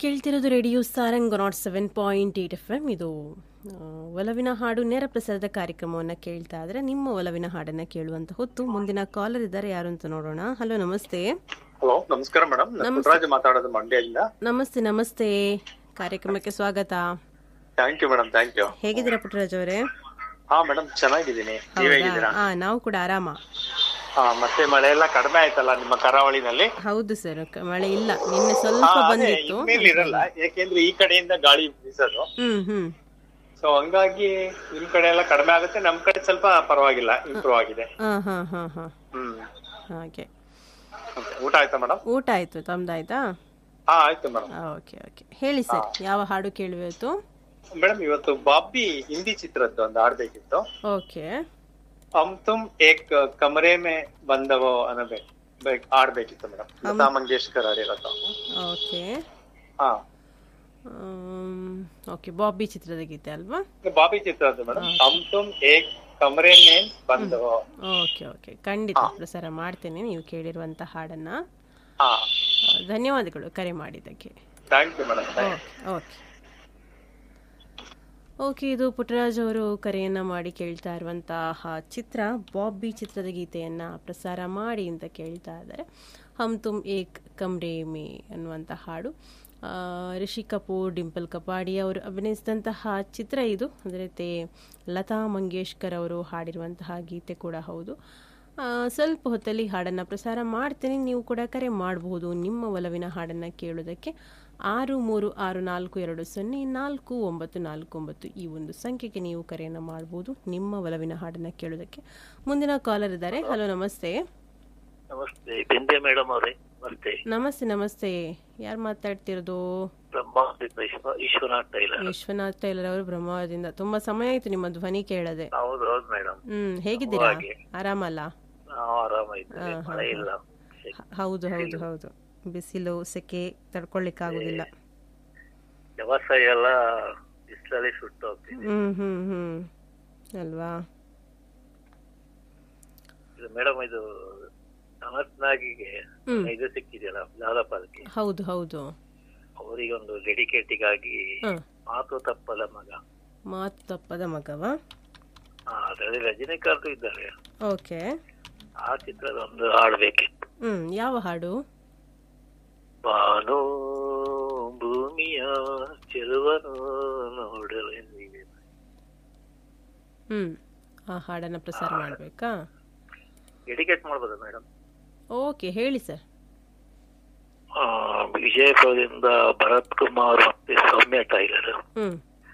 ಕೇಳ್ತಿರೋದು radio Sarang 107.8 FM. ಇದು ಒಲವಿನ ಹಾಡು ನೇರ ಪ್ರಸಾರದ ಕಾರ್ಯಕ್ರಮವನ್ನು ಕೇಳ್ತಾ ಇದ್ರೆ ನಿಮ್ಮ ಒಲವಿನ ಹಾಡನ್ನ ಕೇಳುವಂತ ಹೊತ್ತು. ಮುಂದಿನ ಕಾಲರ್ ಇದ್ದಾರೆ, ಯಾರು ಅಂತ ನೋಡೋಣ. ಹಲೋ, ನಮಸ್ತೆ. ಹಲೋ, ನಮಸ್ಕಾರ ಮೇಡಮ್. ಪುಟ್ಟರಾಜು ಮಾತಾಡೋದು ಮಂಡ್ಯದಿಂದ. ನಮಸ್ತೆ ನಮಸ್ತೆ, ಕಾರ್ಯಕ್ರಮಕ್ಕೆ ಸ್ವಾಗತ. Thank you madam, thank you. ಹೇಗಿದ್ದೀರಾ ಪುಟ್ಟರಾಜ್ ಅವರೇ? ಹಾ ಮೇಡಮ್, ಚೆನ್ನಾಗಿದ್ದೀನಿ. ನೀವ್ ಹೇಗಿದ್ದೀರಾ? ನಾವು ಕೂಡ ಆರಾಮ. ಮತ್ತೆ ಮಳೆ ಎಲ್ಲ ಕಡಿಮೆ ಆಯ್ತಲ್ಲ ನಿಮ್ಮ ಕರಾವಳಿನಲ್ಲಿ? ಹೌದು ಸರ್, ಮಳೆ ಇಲ್ಲ, ನಿನ್ನೆ ಸ್ವಲ್ಪ ಬಂದಿತ್ತು. ಇರಲ್ಲ, ಯಾಕೆಂದ್ರೆ ಈ ಕಡೆಯಿಂದ ಗಾಳಿ ಬೀಸೋದು. ಸೊ ಹಂಗಾಗಿ ನಿಮ್ ಕಡೆ ಎಲ್ಲ ಕಡಿಮೆ ಆಗುತ್ತೆ, ನಮ್ ಕಡೆ ಸ್ವಲ್ಪ ಪರವಾಗಿಲ್ಲ, ಇಂಪ್ರೂವ್ ಆಗಿದೆ. ಹಾಗೆ. ಊಟ ಆಯ್ತಾ ಮೇಡಮ್? ಊಟ ಆಯ್ತು, ತಮ್ದಾಯ್ತಾ? ಆಯ್ತು ಮೇಡಮ್. ಓಕೆ ಓಕೆ, ಹೇಳಿ ಸರ್, ಯಾವ ಹಾಡು ಕೇಳುವಿತ್ತು? ಮೇಡಮ್, ಇವತ್ತು ಬಾಬಿ ಹಿಂದಿ ಚಿತ್ರದ್ದು ಒಂದು ಹಾಡ್ಬೇಕಿತ್ತು. ಓಕೆ. ಹಮ್ ತುಮ್ ಏಕ್ ಕಮರೆ ಮೇ ಬಂದವೋ ಅನ್ನಬೇಕು, ಹಾಡ್ಬೇಕಿತ್ತು ಮೇಡಮ್. ಲತಾ ಮಂಗೇಶ್ಕರ್ ಹಾಡಿರೋದು. ಓಕೆ. ಹಾ ಓಕೆ, ಬಾಬಿ ಚಿತ್ರದ ಗೀತೆ ಅಲ್ವಾ? ಬಾಬಿ ಚಿತ್ರದ್ದು ಮೇಡಮ್. ಹಮ್ ತುಮ್ ಏಕ್ ಕಮರೆ ಮೇ ಬಂದವೋ. ಓಕೆ ಓಕೆ, ಖಂಡಿತ ಪ್ರಸಾರ ಮಾಡ್ತೇನೆ ನೀವು ಕೇಳಿರುವಂತ ಹಾಡನ್ನ. ಧನ್ಯವಾದಗಳು ಕರೆ ಮಾಡಿದ್ದಕ್ಕೆ. Thank you madam. Okay okay, ಇದು ಪುಟ್ಟರಾಜ್ ಅವರು ಕರೆಯನ್ನ ಮಾಡಿ ಕೇಳ್ತಾ ಇರುವಂತಹ ಚಿತ್ರ ಬಾಬಿ ಚಿತ್ರದ ಗೀತೆಯನ್ನ ಪ್ರಸಾರ ಮಾಡಿ ಅಂತ ಕೇಳ್ತಾ ಇದ್ದಾರೆ. ಹಮ್ ತುಮ್ ಏಕ್ ಕಮ್ರೆ ಮೇ ಅನ್ನುವಂಥ ಹಾಡು ರಿಷಿ ಕಪೂರ್, ಡಿಂಪಲ್ ಕಪಾಡಿ ಅವರು ಅಭಿನಯಿಸಿದಂತಹ ಚಿತ್ರ ಇದು. ಅದೇ ರೀತಿ ಲತಾ ಮಂಗೇಶ್ಕರ್ ಅವರು ಹಾಡಿರುವಂತಹ ಗೀತೆ ಕೂಡ ಹೌದು. ಸ್ವಲ್ಪ ಹೊತ್ತಲ್ಲಿ ಹಾಡನ್ನು ಪ್ರಸಾರ ಮಾಡ್ತೀನಿ, ನೀವು ಕೂಡ ಕರೆ ಮಾಡಬಹುದು ನಿಮ್ಮ ಒಲವಿನ ಹಾಡನ್ನು ಕೇಳೋದಕ್ಕೆ. 6364204949 ಈ ಒಂದು ಸಂಖ್ಯೆಗೆ ನೀವು ಕರೆಯನ್ನು ಮಾಡಬಹುದು ನಿಮ್ಮ ಒಲವಿನ ಹಾಡನ್ನು ಕೇಳೋದಕ್ಕೆ. ಮುಂದಿನ ಕಾಲರ್ ಇದ್ದಾರೆ. ಹಲೋ, ನಮಸ್ತೆ. ನಮಸ್ತೆ ಬಿಂದೆ ಮೇಡಮ್ ಅವರೇ. ನಮಸ್ತೆ ನಮಸ್ತೆ, ಯಾರು ಮಾತಾಡ್ತಿರೋದು? ವಿಶ್ವನಾಥ್ ಟೈಲರ್ ಅವರು ಬ್ರಹ್ಮಾವರದಿಂದ. ತುಂಬಾ ಸಮಯ ಆಯ್ತು ನಿಮ್ಮ ಧ್ವನಿ ಕೇಳದೆ. ಹೇಗಿದ್ದೀರಾ? ಆರಾಮಲ್ಲ? ಹೌದು ಹೌದು ಹೌದು, ಬಿಸಿಲು ಸೆಕೆ ತಡ್ಕೊಳ್ಳಿಕ್ಕಾಗುದಿಲ್ಲ. ವ್ಯವಸಾಯ ಎಲ್ಲ ಬಿಸಿಲಲ್ಲಿ ಸುಟ್ಟು ಹೋಗ್ತಿದೆ. ಅಲ್ವಾ ಮೇಡಮ್? ಇದು ಅನಂತ್ನಾಗಿಗೆ ಇದು ಸಿಕ್ಕಿದೆಯಲ್ಲ ದಾದಾಪಾಲಕ್ಕೆ. ಹೌದು ಹೌದು, ಅವರಿಗೆ ಒಂದು ಡೆಡಿಕೇಟಿಗ್ ಆಗಿ ಮಾತು ತಪ್ಪದ ಮಗವಾ? ಅದರಲ್ಲಿ ರಜನಿಕಾಂತ್ ಇದ್ದಾರೆ. ಓಕೆ. ಆ ಚಿತ್ರದ ಒಂದು ಹಾಡ್ಬೇಕಿತ್ತು. ಯಾವ ಹಾಡು? ಬಾನು ಭೂಮಿಯ ಚೆಲುವನು ನೋಡಲೆಂದಿದೆ. ಆ ಹಾಡನ್ನ ಪ್ರಸಾರ ಮಾಡ್ಬೇಕಾ? ಡೆಡಿಕೇಟ್ ಮಾಡ್ಬೋದಾ ಮೇಡಮ್? ಓಕೆ, ಹೇಳಿ ಸರ್. ವಿಜಯಪುರದಿಂದ ಭರತ್ ಕುಮಾರ್ ಮತ್ತೆ ಸೌಮ್ಯ ಟೈಲರ್